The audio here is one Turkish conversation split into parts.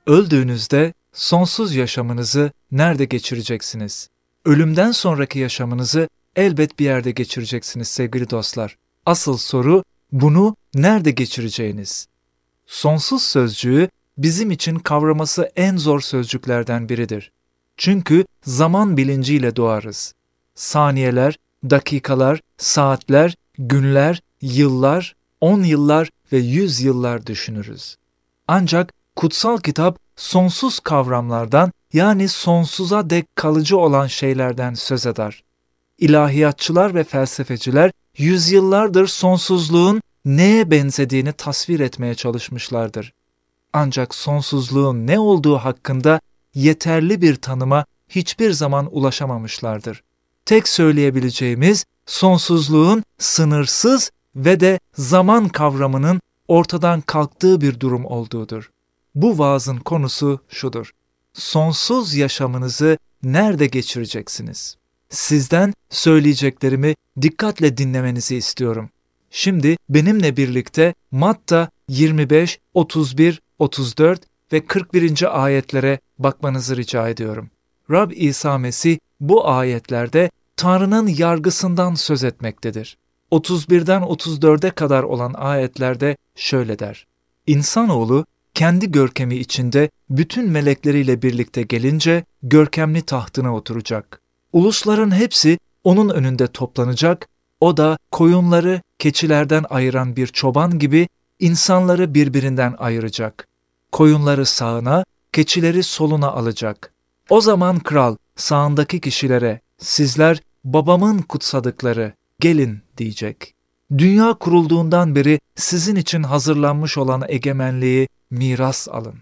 Öldüğünüzde sonsuz yaşamınızı nerede geçireceksiniz? Ölümden sonraki yaşamınızı elbet bir yerde geçireceksiniz sevgili dostlar. Asıl soru bunu nerede geçireceğiniz? Sonsuz sözcüğü bizim için kavraması en zor sözcüklerden biridir. Çünkü zaman bilinciyle doğarız. Saniyeler, dakikalar, saatler, günler, yıllar, 10 yıllar ve 100 yıllar düşünürüz. Ancak kutsal kitap sonsuz kavramlardan yani sonsuza dek kalıcı olan şeylerden söz eder. İlahiyatçılar ve felsefeciler yüzyıllardır sonsuzluğun neye benzediğini tasvir etmeye çalışmışlardır. Ancak sonsuzluğun ne olduğu hakkında yeterli bir tanıma hiçbir zaman ulaşamamışlardır. Tek söyleyebileceğimiz sonsuzluğun sınırsız ve de zaman kavramının ortadan kalktığı bir durum olduğudur. Bu vaazın konusu şudur: sonsuz yaşamınızı nerede geçireceksiniz? Sizden söyleyeceklerimi dikkatle dinlemenizi istiyorum. Şimdi benimle birlikte Matta 25, 31, 34 ve 41. ayetlere bakmanızı rica ediyorum. Rab İsa Mesih bu ayetlerde Tanrı'nın yargısından söz etmektedir. 31'den 34'e kadar olan ayetlerde şöyle der: İnsanoğlu kendi görkemi içinde bütün melekleriyle birlikte gelince görkemli tahtına oturacak. Ulusların hepsi onun önünde toplanacak, o da koyunları keçilerden ayıran bir çoban gibi insanları birbirinden ayıracak. Koyunları sağına, keçileri soluna alacak. O zaman kral sağındaki kişilere, sizler babamın kutsadıkları, gelin diyecek. Dünya kurulduğundan beri sizin için hazırlanmış olan egemenliği miras alın.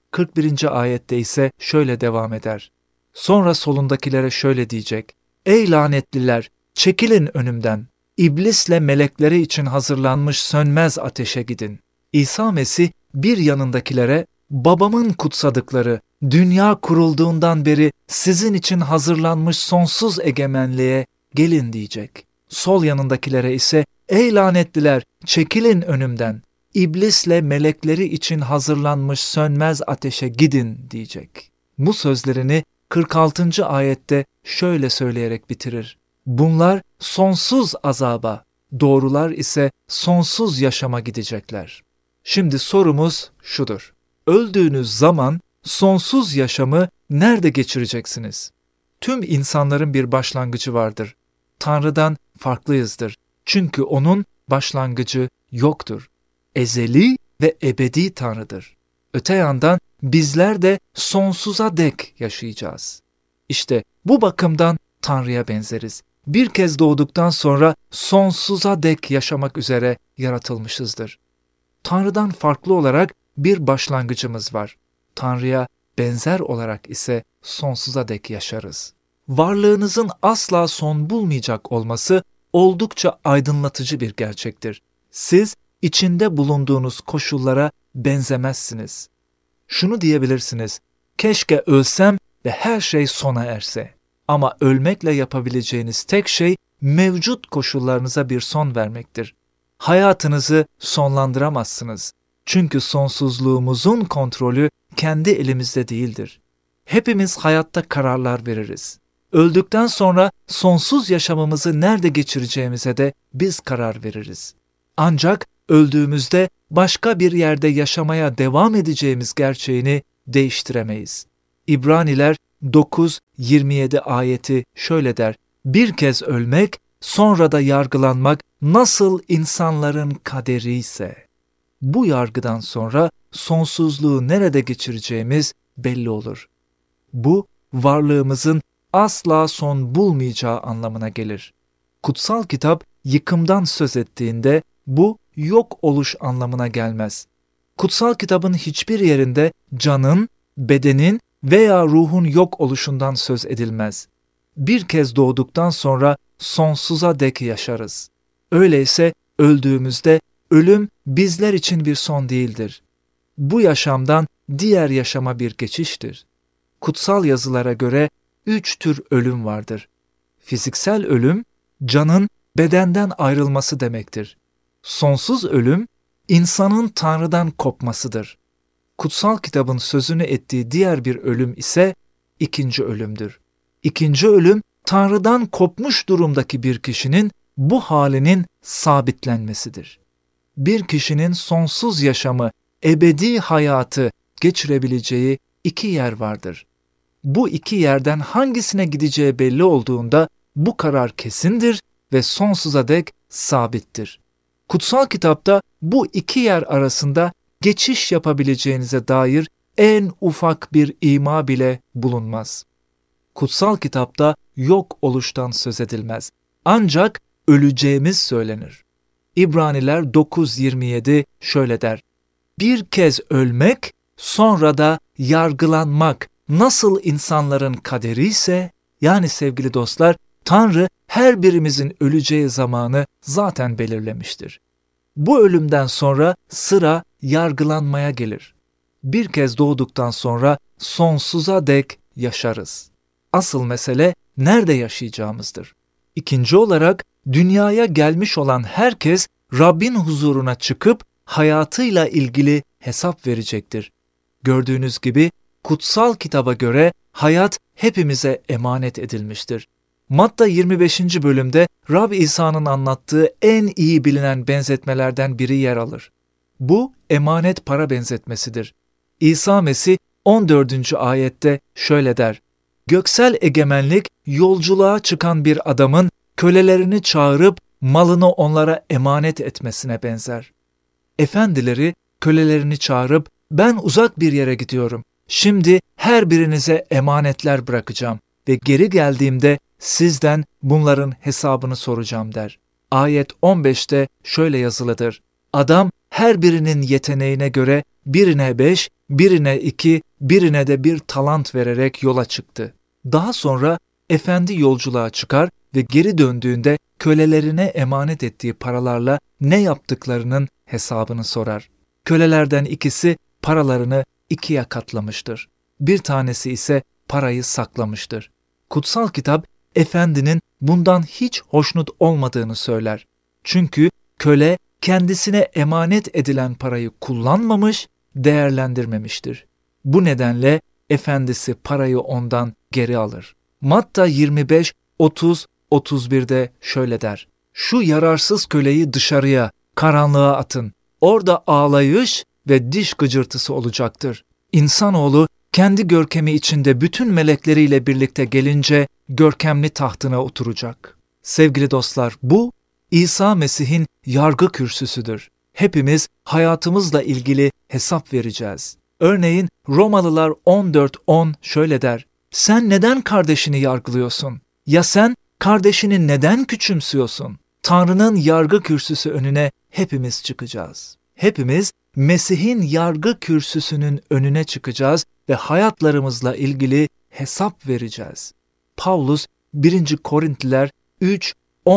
41. ayette ise şöyle devam eder. Sonra solundakilere şöyle diyecek: Ey lanetliler, çekilin önümden. İblisle melekleri için hazırlanmış sönmez ateşe gidin. İsa Mesih bir yanındakilere, babamın kutsadıkları, dünya kurulduğundan beri sizin için hazırlanmış sonsuz egemenliğe gelin diyecek. Sol yanındakilere ise, ey lanetliler, çekilin önümden. İblisle melekleri için hazırlanmış sönmez ateşe gidin diyecek. Bu sözlerini 46. ayette şöyle söyleyerek bitirir: Bunlar sonsuz azaba, doğrular ise sonsuz yaşama gidecekler. Şimdi sorumuz şudur: öldüğünüz zaman sonsuz yaşamı nerede geçireceksiniz? Tüm insanların bir başlangıcı vardır. Tanrı'dan farklıyızdır. Çünkü onun başlangıcı yoktur. Ezeli ve ebedi Tanrı'dır. Öte yandan bizler de sonsuza dek yaşayacağız. İşte bu bakımdan Tanrı'ya benzeriz. Bir kez doğduktan sonra sonsuza dek yaşamak üzere yaratılmışızdır. Tanrı'dan farklı olarak bir başlangıcımız var. Tanrı'ya benzer olarak ise sonsuza dek yaşarız. Varlığınızın asla son bulmayacak olması oldukça aydınlatıcı bir gerçektir. Siz içinde bulunduğunuz koşullara benzemezsiniz. Şunu diyebilirsiniz: keşke ölsem ve her şey sona erse. Ama ölmekle yapabileceğiniz tek şey mevcut koşullarınıza bir son vermektir. Hayatınızı sonlandıramazsınız. Çünkü sonsuzluğumuzun kontrolü kendi elimizde değildir. Hepimiz hayatta kararlar veririz. Öldükten sonra sonsuz yaşamımızı nerede geçireceğimize de biz karar veririz. Ancak öldüğümüzde başka bir yerde yaşamaya devam edeceğimiz gerçeğini değiştiremeyiz. İbraniler 9-27 ayeti şöyle der: Bir kez ölmek, sonra da yargılanmak nasıl insanların kaderi ise. Bu yargıdan sonra sonsuzluğu nerede geçireceğimiz belli olur. Bu, varlığımızın asla son bulmayacağı anlamına gelir. Kutsal kitap yıkımdan söz ettiğinde bu yok oluş anlamına gelmez. Kutsal kitabın hiçbir yerinde canın, bedenin veya ruhun yok oluşundan söz edilmez. Bir kez doğduktan sonra sonsuza dek yaşarız. Öyleyse öldüğümüzde ölüm bizler için bir son değildir. Bu yaşamdan diğer yaşama bir geçiştir. Kutsal yazılara göre 3 tür ölüm vardır. Fiziksel ölüm, canın bedenden ayrılması demektir. Sonsuz ölüm, insanın Tanrı'dan kopmasıdır. Kutsal kitabın sözünü ettiği diğer bir ölüm ise ikinci ölümdür. İkinci ölüm, Tanrı'dan kopmuş durumdaki bir kişinin bu halinin sabitlenmesidir. Bir kişinin sonsuz yaşamı, ebedi hayatı geçirebileceği iki yer vardır. Bu iki yerden hangisine gideceği belli olduğunda bu karar kesindir ve sonsuza dek sabittir. Kutsal kitapta bu iki yer arasında geçiş yapabileceğinize dair en ufak bir ima bile bulunmaz. Kutsal kitapta yok oluştan söz edilmez. Ancak öleceğimiz söylenir. İbraniler 9:27 şöyle der: Bir kez ölmek, sonra da yargılanmak nasıl insanların kaderi ise, yani sevgili dostlar, Tanrı her birimizin öleceği zamanı zaten belirlemiştir. Bu ölümden sonra sıra yargılanmaya gelir. Bir kez doğduktan sonra sonsuza dek yaşarız. Asıl mesele nerede yaşayacağımızdır. İkinci olarak dünyaya gelmiş olan herkes Rabbin huzuruna çıkıp hayatıyla ilgili hesap verecektir. Gördüğünüz gibi kutsal kitaba göre hayat hepimize emanet edilmiştir. Matta 25. bölümde Rab İsa'nın anlattığı en iyi bilinen benzetmelerden biri yer alır. Bu emanet para benzetmesidir. İsa Mesih 14. ayette şöyle der: Göksel egemenlik yolculuğa çıkan bir adamın kölelerini çağırıp malını onlara emanet etmesine benzer. Efendileri kölelerini çağırıp ben uzak bir yere gidiyorum. Şimdi her birinize emanetler bırakacağım ve geri geldiğimde sizden bunların hesabını soracağım der. Ayet 15'te şöyle yazılıdır: Adam her birinin yeteneğine göre birine 5, birine 2, birine de 1 talant vererek yola çıktı. Daha sonra efendi yolculuğa çıkar ve geri döndüğünde kölelerine emanet ettiği paralarla ne yaptıklarının hesabını sorar. Kölelerden ikisi paralarını 2'ye katlamıştır. Bir tanesi ise parayı saklamıştır. Kutsal kitap, efendinin bundan hiç hoşnut olmadığını söyler. Çünkü köle kendisine emanet edilen parayı kullanmamış, değerlendirmemiştir. Bu nedenle efendisi parayı ondan geri alır. Matta 25, 30, 31'de şöyle der: Şu yararsız köleyi dışarıya, karanlığa atın. Orada ağlayış ve diş gıcırtısı olacaktır. İnsanoğlu kendi görkemi içinde bütün melekleriyle birlikte gelince görkemli tahtına oturacak. Sevgili dostlar, bu İsa Mesih'in yargı kürsüsüdür. Hepimiz hayatımızla ilgili hesap vereceğiz. Örneğin Romalılar 14:10 şöyle der: Sen neden kardeşini yargılıyorsun? Ya sen kardeşini neden küçümsüyorsun? Tanrı'nın yargı kürsüsü önüne hepimiz çıkacağız. Hepimiz Mesih'in yargı kürsüsünün önüne çıkacağız ve hayatlarımızla ilgili hesap vereceğiz. Pavlus 1. Korintliler 3,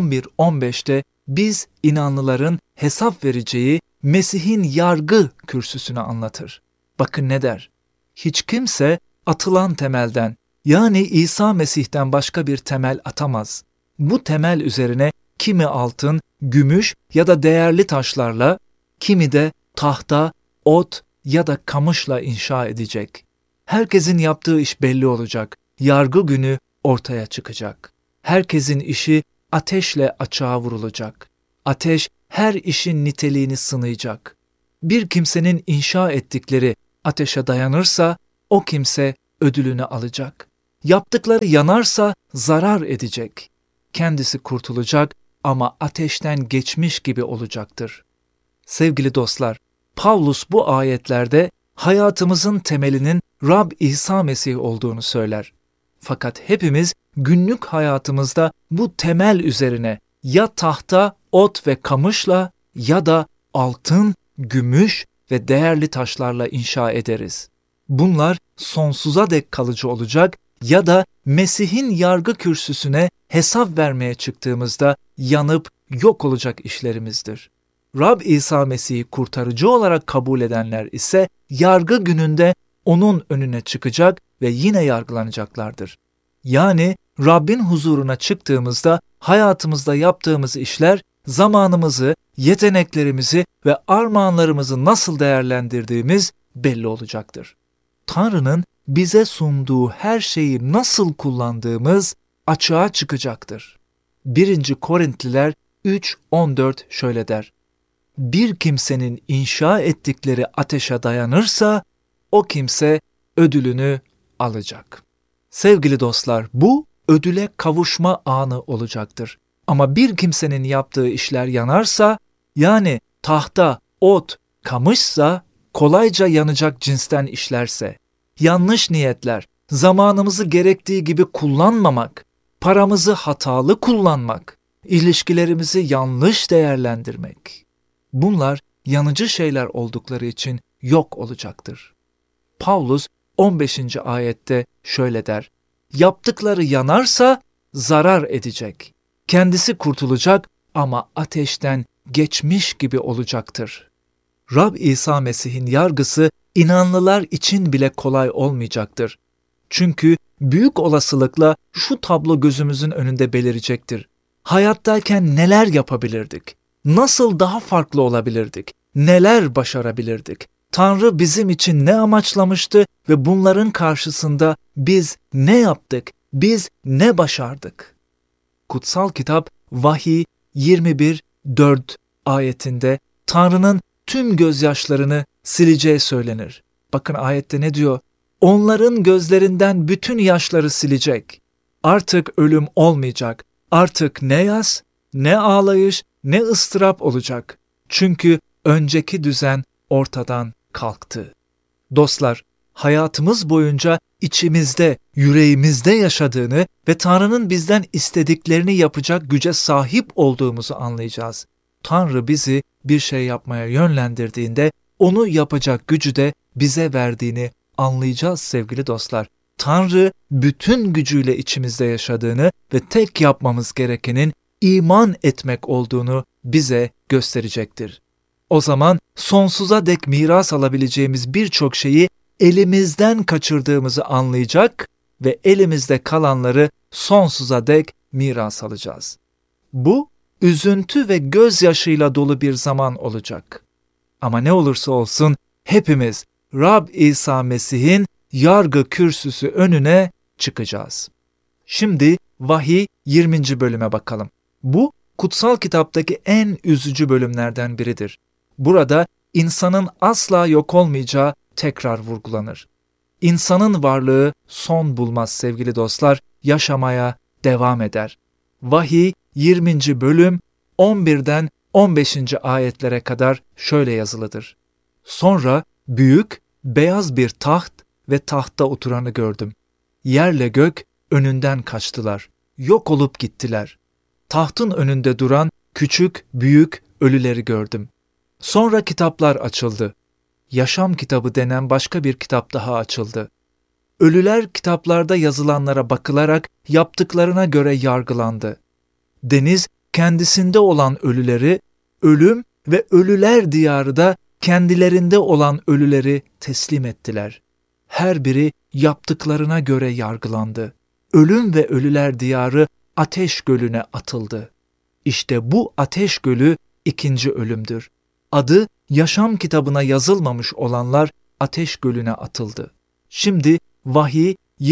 11-15'te biz inanlıların hesap vereceği Mesih'in yargı kürsüsünü anlatır. Bakın ne der? Hiç kimse atılan temelden, yani İsa Mesih'ten başka bir temel atamaz. Bu temel üzerine kimi altın, gümüş ya da değerli taşlarla, kimi de tahta, ot ya da kamışla inşa edecek. Herkesin yaptığı iş belli olacak. Yargı günü ortaya çıkacak. Herkesin işi ateşle açığa vurulacak. Ateş her işin niteliğini sınayacak. Bir kimsenin inşa ettikleri ateşe dayanırsa o kimse ödülünü alacak. Yaptıkları yanarsa zarar edecek. Kendisi kurtulacak ama ateşten geçmiş gibi olacaktır. Sevgili dostlar, Pavlus bu ayetlerde hayatımızın temelinin Rab İsa Mesih olduğunu söyler. Fakat hepimiz günlük hayatımızda bu temel üzerine ya tahta, ot ve kamışla ya da altın, gümüş ve değerli taşlarla inşa ederiz. Bunlar sonsuza dek kalıcı olacak ya da Mesih'in yargı kürsüsüne hesap vermeye çıktığımızda yanıp yok olacak işlerimizdir. Rab İsa Mesih'i kurtarıcı olarak kabul edenler ise yargı gününde onun önüne çıkacak ve yine yargılanacaklardır. Yani Rabbin huzuruna çıktığımızda hayatımızda yaptığımız işler, zamanımızı, yeteneklerimizi ve armağanlarımızı nasıl değerlendirdiğimiz belli olacaktır. Tanrı'nın bize sunduğu her şeyi nasıl kullandığımız açığa çıkacaktır. 1. Korintliler 3:14 şöyle der: Bir kimsenin inşa ettikleri ateşe dayanırsa o kimse ödülünü alacak. Sevgili dostlar, bu ödüle kavuşma anı olacaktır. Ama bir kimsenin yaptığı işler yanarsa, yani tahta, ot, kamışsa, kolayca yanacak cinsten işlerse, yanlış niyetler, zamanımızı gerektiği gibi kullanmamak, paramızı hatalı kullanmak, ilişkilerimizi yanlış değerlendirmek, bunlar yanıcı şeyler oldukları için yok olacaktır. Pavlus 15. ayette şöyle der: Yaptıkları yanarsa zarar edecek. Kendisi kurtulacak ama ateşten geçmiş gibi olacaktır. Rab İsa Mesih'in yargısı inanlılar için bile kolay olmayacaktır. Çünkü büyük olasılıkla şu tablo gözümüzün önünde belirecektir. Hayattayken neler yapabilirdik? Nasıl daha farklı olabilirdik? Neler başarabilirdik? Tanrı bizim için ne amaçlamıştı ve bunların karşısında biz ne yaptık? Biz ne başardık? Kutsal kitap Vahiy 21:4 ayetinde Tanrı'nın tüm gözyaşlarını sileceği söylenir. Bakın ayette ne diyor? Onların gözlerinden bütün yaşları silecek. Artık ölüm olmayacak. Artık ne yas, ne ağlayış, ne ıstırap olacak. Çünkü önceki düzen ortadan kalktı. Dostlar, hayatımız boyunca içimizde, yüreğimizde yaşadığını ve Tanrı'nın bizden istediklerini yapacak güce sahip olduğumuzu anlayacağız. Tanrı bizi bir şey yapmaya yönlendirdiğinde onu yapacak gücü de bize verdiğini anlayacağız sevgili dostlar. Tanrı bütün gücüyle içimizde yaşadığını ve tek yapmamız gerekenin iman etmek olduğunu bize gösterecektir. O zaman sonsuza dek miras alabileceğimiz birçok şeyi elimizden kaçırdığımızı anlayacak ve elimizde kalanları sonsuza dek miras alacağız. Bu üzüntü ve gözyaşıyla dolu bir zaman olacak. Ama ne olursa olsun hepimiz Rab İsa Mesih'in yargı kürsüsü önüne çıkacağız. Şimdi Vahiy 20. bölüme bakalım. Bu kutsal kitaptaki en üzücü bölümlerden biridir. Burada insanın asla yok olmayacağı tekrar vurgulanır. İnsanın varlığı son bulmaz sevgili dostlar, yaşamaya devam eder. Vahiy 20. bölüm 11'den 15. ayetlere kadar şöyle yazılıdır. Sonra büyük, beyaz bir taht ve tahtta oturanı gördüm. Yerle gök önünden kaçtılar, yok olup gittiler. Tahtın önünde duran küçük, büyük ölüleri gördüm. Sonra kitaplar açıldı. Yaşam kitabı denen başka bir kitap daha açıldı. Ölüler kitaplarda yazılanlara bakılarak yaptıklarına göre yargılandı. Deniz kendisinde olan ölüleri, ölüm ve ölüler diyarı da kendilerinde olan ölüleri teslim ettiler. Her biri yaptıklarına göre yargılandı. Ölüm ve ölüler diyarı ateş gölüne atıldı. İşte bu ateş gölü ikinci ölümdür. Adı yaşam kitabına yazılmamış olanlar ateş gölüne atıldı. Şimdi Vahiy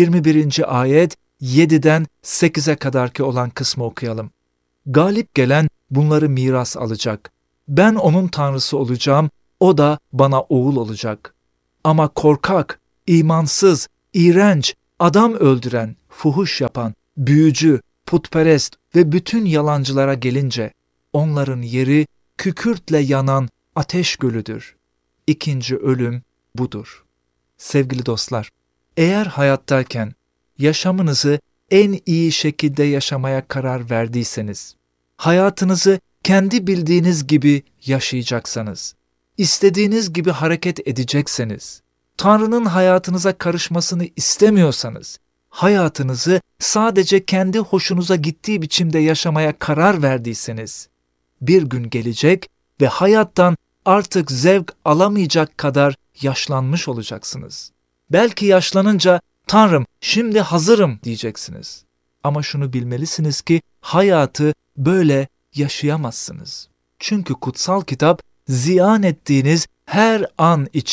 21. ayet 7'den 8'e kadarki olan kısmı okuyalım. Galip gelen bunları miras alacak. Ben onun tanrısı olacağım, o da bana oğul olacak. Ama korkak, imansız, iğrenç, adam öldüren, fuhuş yapan, büyücü, putperest ve bütün yalancılara gelince onların yeri kükürtle yanan ateş gölüdür. İkinci ölüm budur. Sevgili dostlar, eğer hayattayken yaşamınızı en iyi şekilde yaşamaya karar verdiyseniz, hayatınızı kendi bildiğiniz gibi yaşayacaksanız, istediğiniz gibi hareket edecekseniz, Tanrı'nın hayatınıza karışmasını istemiyorsanız, hayatınızı sadece kendi hoşunuza gittiği biçimde yaşamaya karar verdiyseniz, bir gün gelecek ve hayattan artık zevk alamayacak kadar yaşlanmış olacaksınız. Belki yaşlanınca, Tanrım şimdi hazırım diyeceksiniz. Ama şunu bilmelisiniz ki hayatı böyle yaşayamazsınız. Çünkü kutsal kitap ziyan ettiğiniz her an için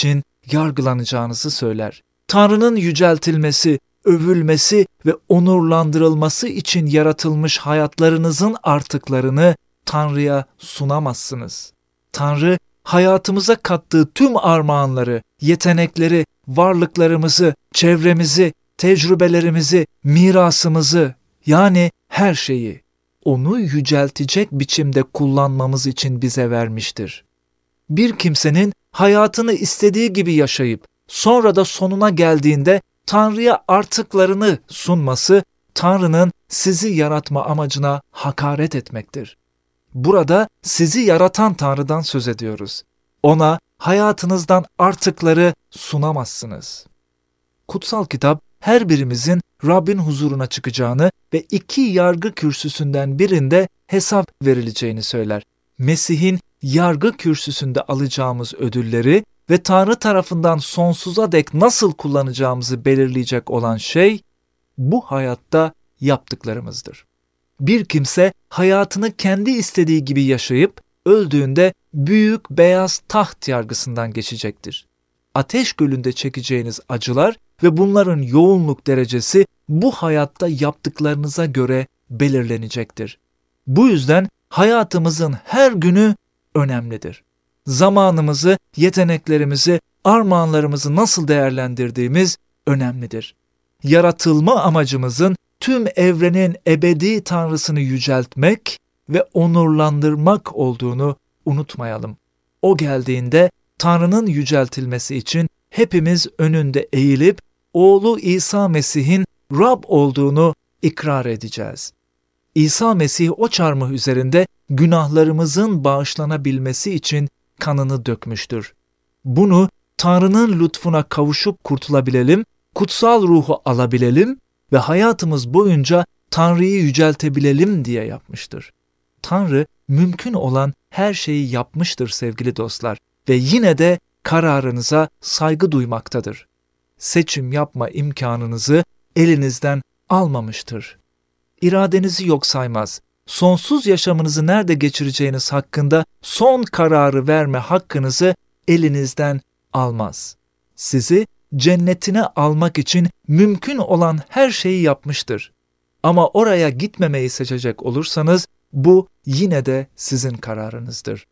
yargılanacağınızı söyler. Tanrı'nın yüceltilmesi, övülmesi ve onurlandırılması için yaratılmış hayatlarınızın artıklarını Tanrı'ya sunamazsınız. Tanrı, hayatımıza kattığı tüm armağanları, yetenekleri, varlıklarımızı, çevremizi, tecrübelerimizi, mirasımızı, yani her şeyi onu yüceltecek biçimde kullanmamız için bize vermiştir. Bir kimsenin hayatını istediği gibi yaşayıp sonra da sonuna geldiğinde Tanrı'ya artıklarını sunması, Tanrı'nın sizi yaratma amacına hakaret etmektir. Burada sizi yaratan Tanrı'dan söz ediyoruz. Ona hayatınızdan artıkları sunamazsınız. Kutsal kitap her birimizin Rabbin huzuruna çıkacağını ve iki yargı kürsüsünden birinde hesap verileceğini söyler. Mesih'in yargı kürsüsünde alacağımız ödülleri ve Tanrı tarafından sonsuza dek nasıl kullanacağımızı belirleyecek olan şey bu hayatta yaptıklarımızdır. Bir kimse hayatını kendi istediği gibi yaşayıp öldüğünde büyük beyaz taht yargısından geçecektir. Ateş gölünde çekeceğiniz acılar ve bunların yoğunluk derecesi bu hayatta yaptıklarınıza göre belirlenecektir. Bu yüzden hayatımızın her günü önemlidir. Zamanımızı, yeteneklerimizi, armağanlarımızı nasıl değerlendirdiğimiz önemlidir. Yaratılma amacımızın tüm evrenin ebedi Tanrısını yüceltmek ve onurlandırmak olduğunu unutmayalım. O geldiğinde Tanrı'nın yüceltilmesi için hepimiz önünde eğilip oğlu İsa Mesih'in Rab olduğunu ikrar edeceğiz. İsa Mesih o çarmıh üzerinde günahlarımızın bağışlanabilmesi için kanını dökmüştür. Bunu Tanrı'nın lütfuna kavuşup kurtulabilelim, kutsal ruhu alabilelim ve hayatımız boyunca Tanrı'yı yüceltebilelim diye yapmıştır. Tanrı mümkün olan her şeyi yapmıştır sevgili dostlar ve yine de kararınıza saygı duymaktadır. Seçim yapma imkanınızı elinizden almamıştır. İradenizi yok saymaz. Sonsuz yaşamınızı nerede geçireceğiniz hakkında son kararı verme hakkınızı elinizden almaz. Sizi cennetine almak için mümkün olan her şeyi yapmıştır. Ama oraya gitmemeyi seçecek olursanız bu yine de sizin kararınızdır.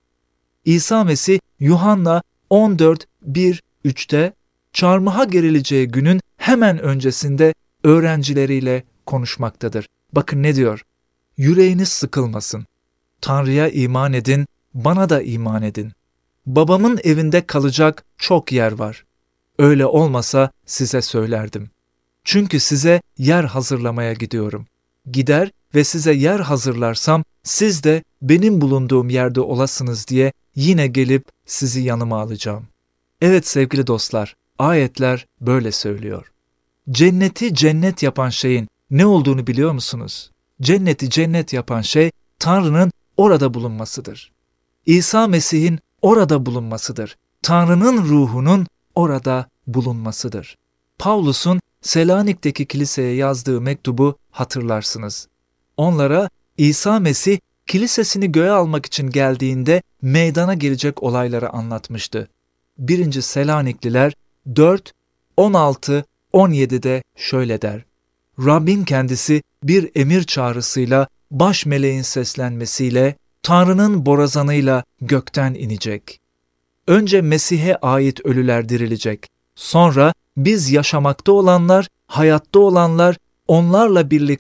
İsa Mesih Yuhanna 14:1-3'te çarmıha gerileceği günün hemen öncesinde öğrencileriyle konuşmaktadır. Bakın ne diyor? Yüreğiniz sıkılmasın. Tanrı'ya iman edin, bana da iman edin. Babamın evinde kalacak çok yer var. Öyle olmasa size söylerdim. Çünkü size yer hazırlamaya gidiyorum. Gider ve size yer hazırlarsam siz de benim bulunduğum yerde olasınız diye yine gelip sizi yanıma alacağım. Evet sevgili dostlar, ayetler böyle söylüyor. Cenneti cennet yapan şeyin ne olduğunu biliyor musunuz? Cenneti cennet yapan şey Tanrı'nın orada bulunmasıdır. İsa Mesih'in orada bulunmasıdır. Tanrı'nın ruhunun orada bulunmasıdır. Pavlus'un Selanik'teki kiliseye yazdığı mektubu hatırlarsınız. Onlara İsa Mesih kilisesini göğe almak için geldiğinde meydana gelecek olayları anlatmıştı. 1. Selanikliler 4, 16, 17'de şöyle der. Rabbin kendisi bir emir çağrısıyla, baş meleğin seslenmesiyle, Tanrı'nın borazanıyla gökten inecek. Önce Mesih'e ait ölüler dirilecek. Sonra biz yaşamakta olanlar, hayatta olanlar onlarla birlikte